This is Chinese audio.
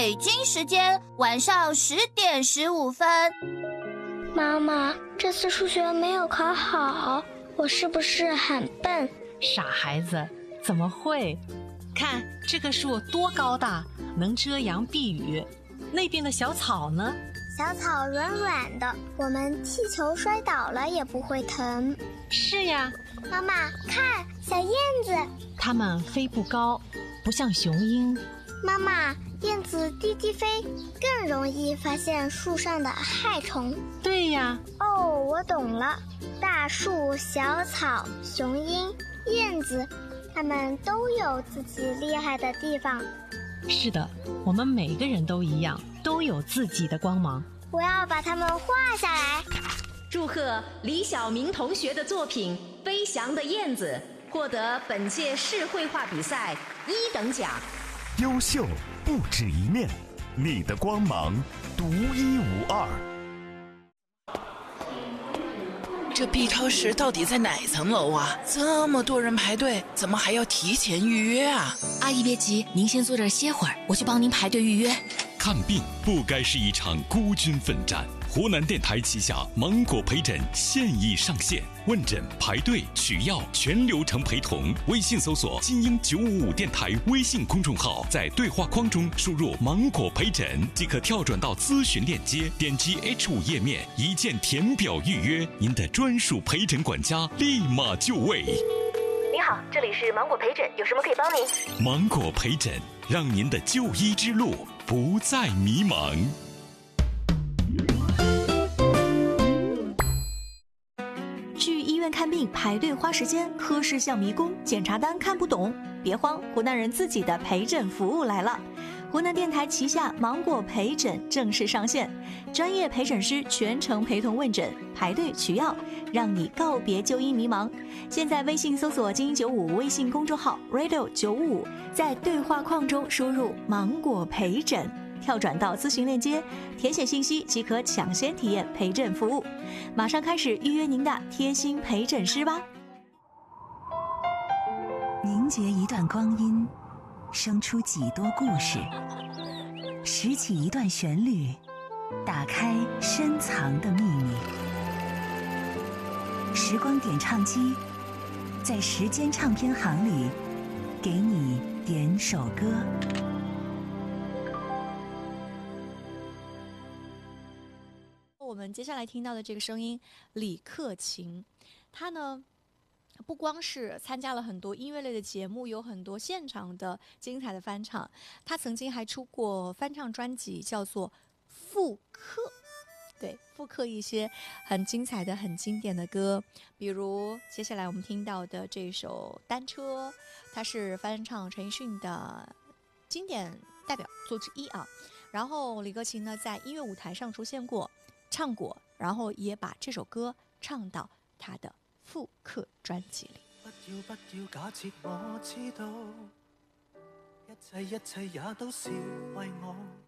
北京时间晚上10:15。 妈妈，这次数学没有考好，我是不是很笨？ 傻孩子，怎么会？看这棵树多高大，能遮阳避雨。那边的小草呢？ 小草软软的，我们踢球摔倒了也不会疼。 是呀。 妈妈，看小燕子， 它们飞不高，不像雄鹰。 妈妈，燕子低低飞，更容易发现树上的害虫。 对呀。 哦，我懂了。大树、小草、雄鹰、燕子，它们都有自己厉害的地方。 是的，我们每个人都一样，都有自己的光芒。 我要把它们画下来。 祝贺李晓明同学的作品《飞翔的燕子》获得本届市绘画比赛1等奖。 优秀不止一面，你的光芒独一无二。 这 B 超市到底在哪层楼啊？这么多人排队，怎么还要提前预约啊？ 阿姨别急，您先坐这儿歇会儿，我去帮您排队预约。 看病不该是一场孤军奋战。湖南电台旗下芒果陪诊现已上线，问诊、排队、取药全流程陪同。微信搜索金鹰955电台微信公众号，在对话框中输入芒果陪诊即可跳转到咨询链接，点击 H5 页面，一键填表预约，您的专属陪诊管家立马就位。 您好，这里是芒果陪诊，有什么可以帮您？ 芒果陪诊，让您的就医之路不再迷茫。 去医院看病排队花时间，科室像迷宫，检查单看不懂。别慌，湖南人自己的陪诊服务来了。湖南电台旗下芒果陪诊正式上线，专业陪诊师全程陪同问诊、排队取药，让你告别就医迷茫。现在微信搜索金鹰95微信公众号 Radio 955，在对话框中输入芒果陪诊，跳转到咨询链接，填写信息即可抢先体验陪诊服务。马上开始预约您的贴心陪诊师吧。 凝结一段光阴，生出几多故事，拾起一段旋律，打开深藏的秘密。时光点唱机，在时间唱片行里，给你点首歌。 我们接下来听到的这个声音，李克勤，他呢不光是参加了很多音乐类的节目，有很多现场的精彩的翻唱，他曾经还出过翻唱专辑，叫做《复刻》，对，复刻一些很精彩的、很经典的歌，比如接下来我们听到的这首《单车》，它是翻唱陈奕迅的经典代表作之一啊。然后李克勤呢，在音乐舞台上出现过、唱过，然后也把这首歌唱到他的复刻专辑里。 不要假設我知道，一切也都是為我。